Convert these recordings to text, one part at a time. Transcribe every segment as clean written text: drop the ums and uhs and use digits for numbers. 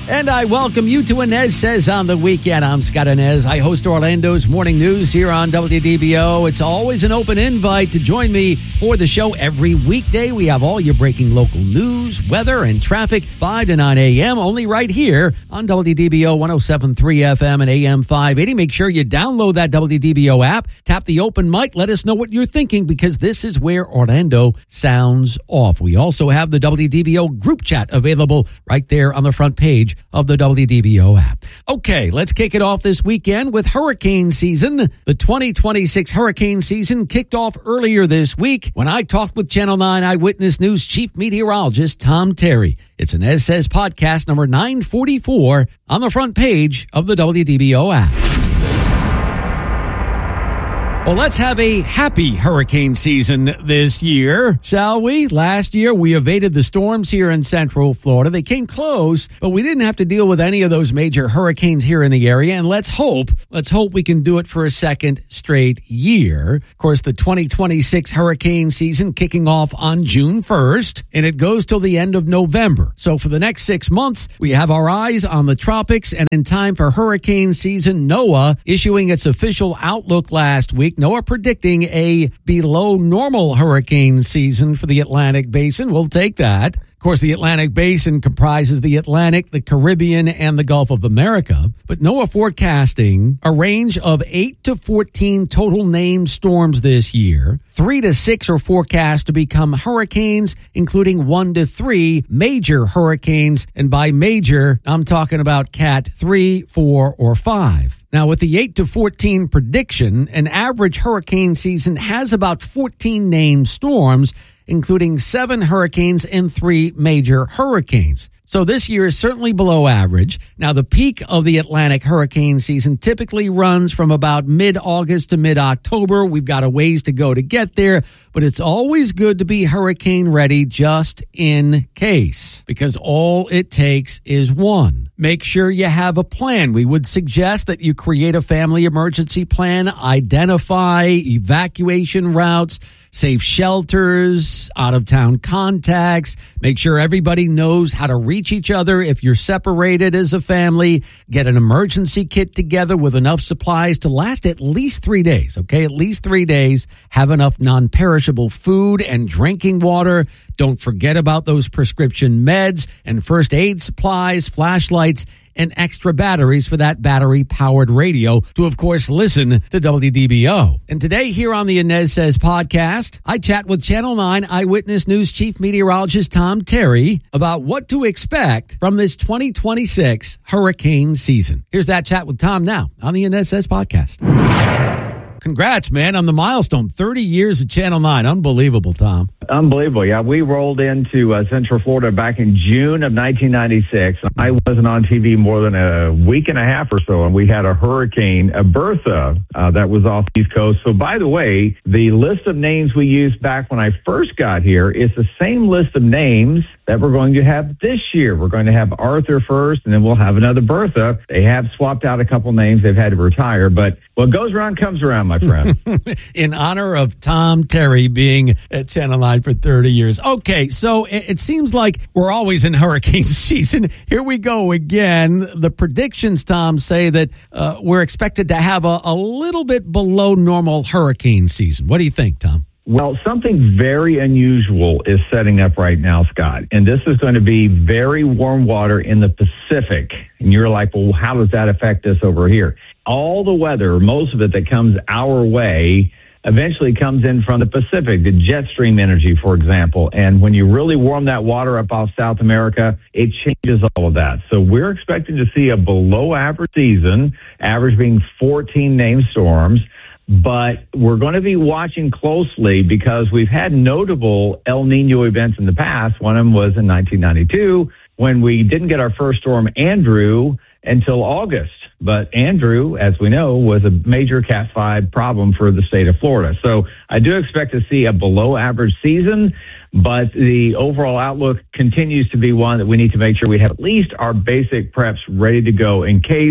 And I welcome you to Inez Says on the Weekend. I'm Scott Inez. I host Orlando's Morning News here on WDBO. It's always an open invite to join me for the show every weekday. We have all your breaking local news, weather, and traffic, 5 to 9 a.m., only right here on WDBO 107.3 FM and AM 580. Make sure you download that WDBO app, tap the open mic, let us know what you're thinking, because this is where Orlando sounds off. We also have the WDBO group chat available right there on the front page of the WDBO app. Okay, let's kick it off this weekend with hurricane season. The 2026 hurricane season kicked off earlier this week when I talked with Channel 9 Eyewitness News Chief Meteorologist Tom Terry. It's Inez Says podcast number 944 on the front page of the WDBO app. Well, let's have a happy hurricane season this year, shall we? Last year, we evaded the storms here in Central Florida. They came close, but we didn't have to deal with any of those major hurricanes here in the area. And let's hope we can do it for a second straight year. Of course, the 2026 hurricane season kicking off on June 1st, and it goes till the end of November. So for the next 6 months, we have our eyes on the tropics, and in time for hurricane season, NOAA issuing its official outlook last week. NOAA predicting a below normal hurricane season for the Atlantic Basin. We'll take that. Of course, the Atlantic Basin comprises the Atlantic, the Caribbean, and the Gulf of America. But NOAA forecasting a range of 8 to 14 total named storms this year. 3 to 6 are forecast to become hurricanes, including 1 to 3 major hurricanes. And by major, I'm talking about Cat 3, 4, or 5. Now, with the 8 to 14 prediction, an average hurricane season has about 14 named storms, including 7 hurricanes and 3 major hurricanes. So this year is certainly below average. Now, the peak of the Atlantic hurricane season typically runs from about mid-August to mid-October. We've got a ways to go to get there, but it's always good to be hurricane ready just in case, because all it takes is one. Make sure you have a plan. We would suggest that you create a family emergency plan, identify evacuation routes, safe shelters, out-of-town contacts. Make sure everybody knows how to reach each other if you're separated as a family. Get an emergency kit together with enough supplies to last at least 3 days, okay? At least 3 days. Have enough non-perishable food and drinking water. Don't forget about those prescription meds and first aid supplies, flashlights, and extra batteries for that battery-powered radio to, of course, listen to WDBO. And today here on the Inez Says podcast, I chat with Channel 9 Eyewitness News Chief Meteorologist Tom Terry about what to expect from this 2026 hurricane season. Here's that chat with Tom now on the Inez Says podcast. Congrats, man, on the milestone. 30 years of Channel 9. Unbelievable, Tom. Unbelievable. Yeah, we rolled into Central Florida back in June of 1996. I wasn't on TV more than a week and a half or so, and we had a hurricane, Bertha, that was off the East Coast. So, by the way, the list of names we used back when I first got here is the same list of names that we're going to have this year. We're going to have Arthur first, and then we'll have another Bertha. They have swapped out a couple names. They've had to retire, but what goes around comes around, my friend. In honor of Tom Terry being at Channel 9 for 30 years. Okay, so it seems like we're always in hurricane season. Here we go again. The predictions, Tom, say that we're expected to have a little bit below normal hurricane season. What do you think, Tom? Well, something very unusual is setting up right now, Scott, and this is going to be very warm water in the Pacific. And you're like, well, how does that affect us over here? All the weather, most of it that comes our way, eventually comes in from the Pacific, the jet stream energy, for example. And when you really warm that water up off South America, it changes all of that. So we're expecting to see a below average season, average being 14 named storms. But we're going to be watching closely because we've had notable El Nino events in the past. One of them was in 1992 when we didn't get our first storm, Andrew, until August. But Andrew, as we know, was a major Cat 5 problem for the state of Florida. So I do expect to see a below average season, but the overall outlook continues to be one that we need to make sure we have at least our basic preps ready to go in case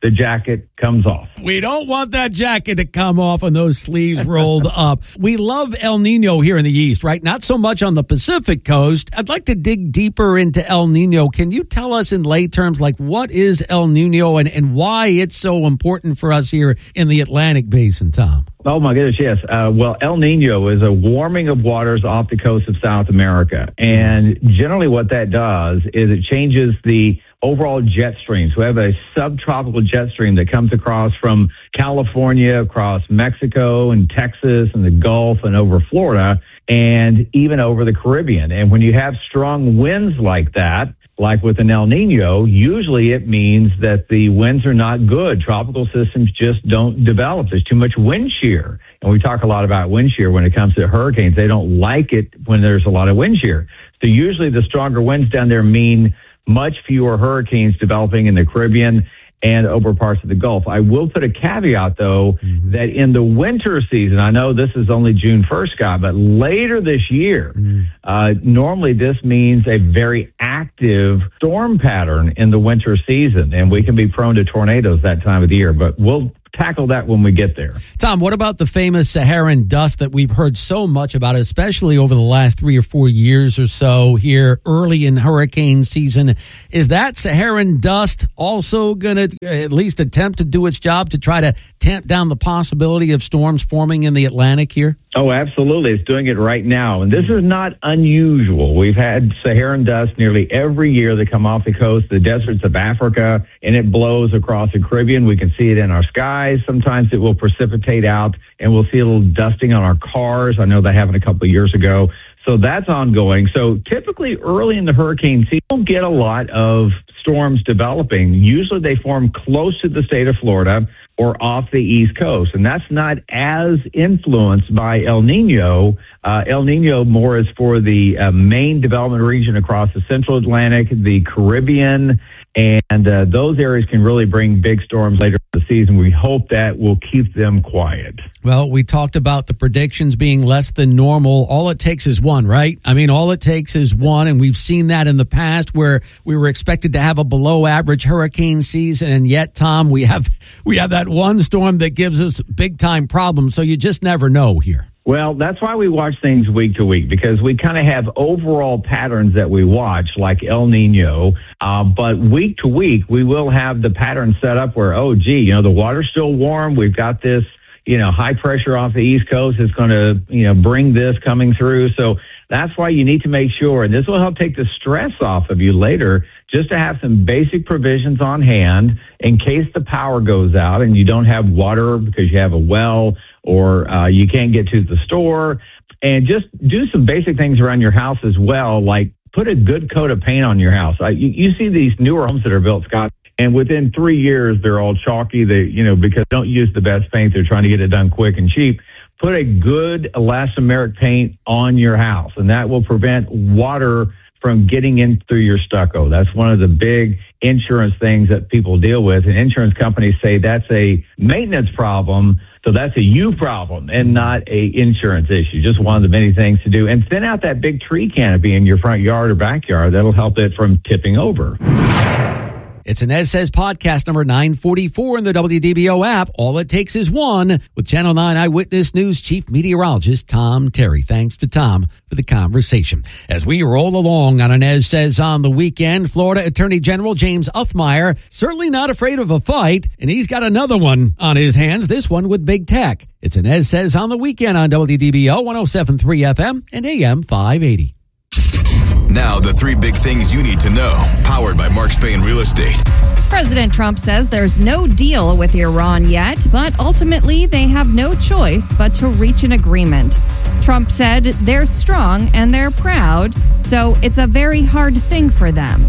the jacket comes off. We don't want that jacket to come off and those sleeves rolled up. We love El Nino here in the East, right? Not so much on the Pacific coast. I'd like to dig deeper into El Nino. Can you tell us in lay terms, like, what is El Nino and why it's so important for us here in the Atlantic Basin, Tom? Oh, my goodness, yes. Well, El Nino is a warming of waters off the coast of South America. And generally what that does is it changes the overall jet streams. We have a subtropical jet stream that comes across from California, across Mexico and Texas and the Gulf and over Florida and even over the Caribbean. And when you have strong winds like that, like with an El Nino, usually it means that the winds are not good. Tropical systems just don't develop. There's too much wind shear. And we talk a lot about wind shear when it comes to hurricanes. They don't like it when there's a lot of wind shear. So usually the stronger winds down there mean much fewer hurricanes developing in the Caribbean and over parts of the Gulf. I will put a caveat, though, that in the winter season, I know this is only June 1st, Scott, but later this year, normally this means a very active storm pattern in the winter season, and we can be prone to tornadoes that time of the year, but we'll tackle that when we get there. Tom, what about the famous Saharan dust that we've heard so much about, especially over the last 3 or 4 years or so here early in hurricane season? Is that Saharan dust also going to at least attempt to do its job to try to tamp down the possibility of storms forming in the Atlantic here? Oh, absolutely. It's doing it right now. And this is not unusual. We've had Saharan dust nearly every year that come off the coast, the deserts of Africa, and it blows across the Caribbean. We can see it in our skies. Sometimes it will precipitate out, and we'll see a little dusting on our cars. I know that happened a couple of years ago. So that's ongoing. So typically early in the hurricane season, you don't get a lot of storms developing. Usually they form close to the state of Florida or off the East Coast. And that's not as influenced by El Nino. El Nino more is for the main development region across the central Atlantic, the Caribbean, and those areas can really bring big storms later in the season. We hope that will keep them quiet. Well, we talked about the predictions being less than normal. All it takes is one, right? I mean, all it takes is one, and we've seen that in the past where we were expected to have a below-average hurricane season, and yet, Tom, we have that one storm that gives us big-time problems, so you just never know here. Well, that's why we watch things week to week, because we kind of have overall patterns that we watch, like El Nino. But week to week, we will have the pattern set up where, the water's still warm. We've got this, high pressure off the East Coast. It's going to, bring this coming through. So that's why you need to make sure, and this will help take the stress off of you later, just to have some basic provisions on hand in case the power goes out and you don't have water because you have a well or you can't get to the store. And just do some basic things around your house as well, like put a good coat of paint on your house. You see these newer homes that are built, Scott, and within 3 years, they're all chalky. They, because they don't use the best paint. They're trying to get it done quick and cheap. Put a good elastomeric paint on your house, and that will prevent water from getting in through your stucco. That's one of the big insurance things that people deal with. And insurance companies say that's a maintenance problem, so that's a you problem and not a insurance issue. Just one of the many things to do. And thin out that big tree canopy in your front yard or backyard. That'll help it from tipping over. It's an Ed Says podcast number 944 in the WDBO app. All it takes is one, with Channel 9 Eyewitness News Chief Meteorologist Tom Terry. Thanks to Tom for the conversation. As we roll along on an Ed Says on the weekend, Florida Attorney General James Uthmeier certainly not afraid of a fight, and he's got another one on his hands, this one with Big Tech. It's an Ed Says on the weekend on WDBO 107.3 FM and AM 580. Now, the three big things you need to know, powered by Mark Spain Real Estate. President Trump says there's no deal with Iran yet, but ultimately they have no choice but to reach an agreement. Trump said they're strong and they're proud, so it's a very hard thing for them.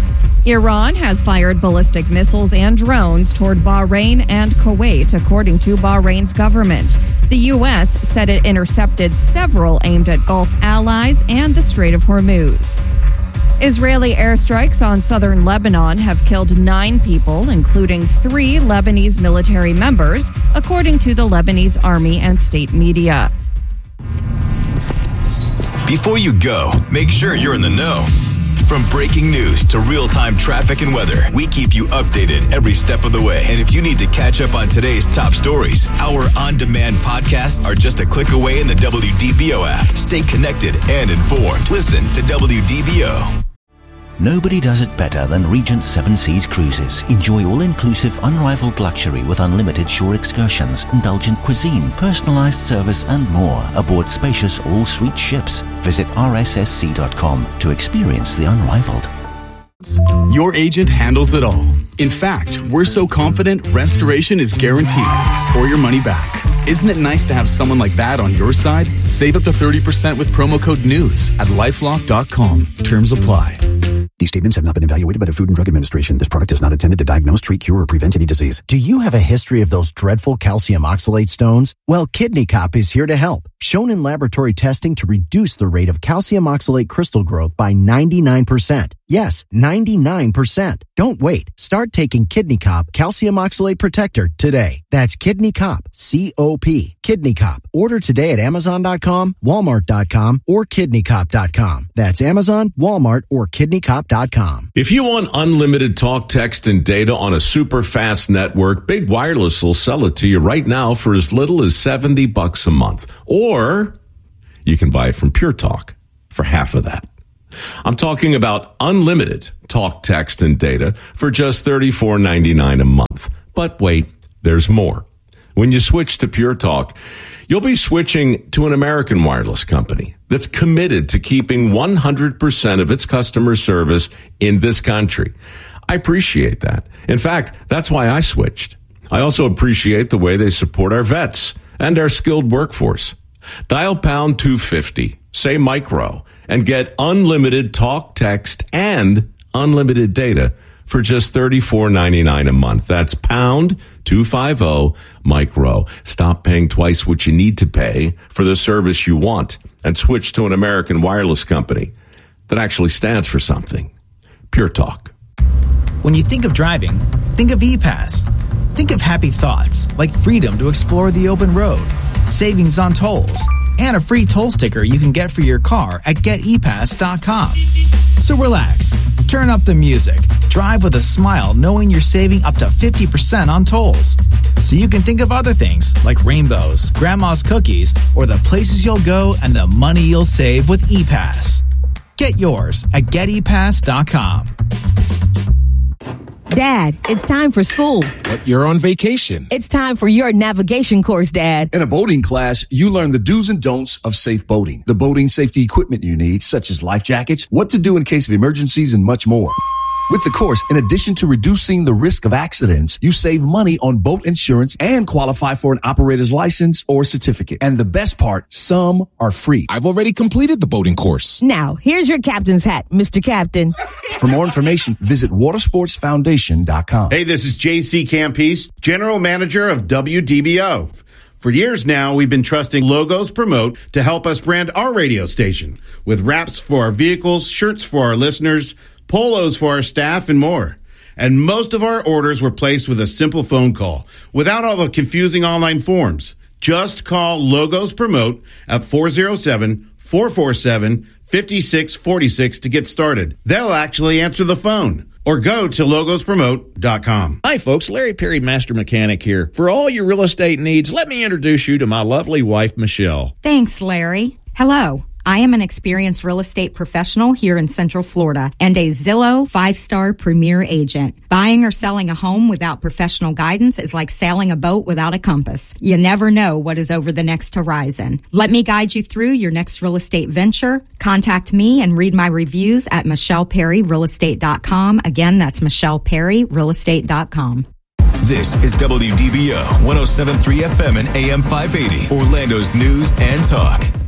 Iran has fired ballistic missiles and drones toward Bahrain and Kuwait, according to Bahrain's government. The U.S. said it intercepted several aimed at Gulf allies and the Strait of Hormuz. Israeli airstrikes on southern Lebanon have killed 9 people, including 3 Lebanese military members, according to the Lebanese army and state media. Before you go, make sure you're in the know. From breaking news to real-time traffic and weather, we keep you updated every step of the way. And if you need to catch up on today's top stories, our on-demand podcasts are just a click away in the WDBO app. Stay connected and informed. Listen to WDBO. Nobody does it better than Regent Seven Seas Cruises. Enjoy all-inclusive, unrivaled luxury with unlimited shore excursions, indulgent cuisine, personalized service, and more aboard spacious all-suite ships. Visit rssc.com to experience the unrivaled. Your agent handles it all. In fact, we're so confident restoration is guaranteed or your money back. Isn't it nice to have someone like that on your side? Save up to 30% with promo code NEWS at LifeLock.com. Terms apply. These statements have not been evaluated by the Food and Drug Administration. This product is not intended to diagnose, treat, cure, or prevent any disease. Do you have a history of those dreadful calcium oxalate stones? Well, Kidney Cop is here to help. Shown in laboratory testing to reduce the rate of calcium oxalate crystal growth by 99%. Yes, 99%. Don't wait. Start taking Kidney Cop Calcium Oxalate Protector today. That's Kidney Cop, C-O-P, Kidney Cop. Order today at Amazon.com, Walmart.com, or KidneyCop.com. That's Amazon, Walmart, or KidneyCop.com. If you want unlimited talk, text, and data on a super fast network, Big Wireless will sell it to you right now for as little as $70 a month. Or you can buy it from Pure Talk for half of that. I'm talking about unlimited talk, text, and data for just $34.99 a month. But wait, there's more. When you switch to Pure Talk, you'll be switching to an American wireless company that's committed to keeping 100% of its customer service in this country. I appreciate that. In fact, that's why I switched. I also appreciate the way they support our vets and our skilled workforce. Dial pound 250, say micro, and get unlimited talk, text, and unlimited data for just $34.99 a month. That's pound 250 micro. Stop paying twice what you need to pay for the service you want and switch to an American wireless company that actually stands for something. Pure Talk. When you think of driving, think of ePass. Think of happy thoughts like freedom to explore the open road, savings on tolls, and a free toll sticker you can get for your car at GetEPass.com. So relax, turn up the music, drive with a smile knowing you're saving up to 50% on tolls. So you can think of other things like rainbows, grandma's cookies, or the places you'll go and the money you'll save with ePass. Get yours at GetEPass.com. Dad, it's time for school. But you're on vacation. It's time for your navigation course, Dad. In a boating class, you learn the do's and don'ts of safe boating, the boating safety equipment you need, such as life jackets, what to do in case of emergencies, and much more. With the course, in addition to reducing the risk of accidents, you save money on boat insurance and qualify for an operator's license or certificate. And the best part, some are free. I've already completed the boating course. Now, here's your captain's hat, Mr. Captain. For more information, visit watersportsfoundation.com. Hey, this is J.C. Campese, General Manager of WDBO. For years now, we've been trusting Logos Promote to help us brand our radio station with wraps for our vehicles, shirts for our listeners, polos for our staff, and more. And most of our orders were placed with a simple phone call without all the confusing online forms. Just call Logos Promote at 407-447-5646 to get started. They'll actually answer the phone. Or go to logospromote.com. Hi, folks. Larry Perry, Master Mechanic here. For all your real estate needs, let me introduce you to my lovely wife, Michelle. Thanks, Larry. Hello. I am an experienced real estate professional here in Central Florida and a Zillow 5-star premier agent. Buying or selling a home without professional guidance is like sailing a boat without a compass. You never know what is over the next horizon. Let me guide you through your next real estate venture. Contact me and read my reviews at MichellePerryRealestate.com. Again, that's MichellePerryRealestate.com. This is WDBO 107.3 FM and AM 580, Orlando's news and talk.